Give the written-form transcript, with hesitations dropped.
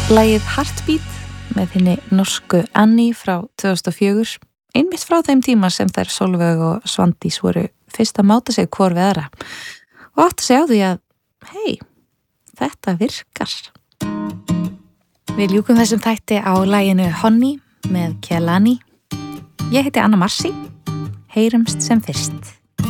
Lagið Heartbeat með henni norsku Annie frá 2004, einmitt frá þeim tíma sem þær Sólveig og Svandís voru fyrst að máta sig hvor við aðra og átt að segja á því að, hei, þetta virkar. Við ljúkum þessum þætti á laginu Honey með Kehlani. Ég heiti Anna Marsí, heyrumst sem fyrst.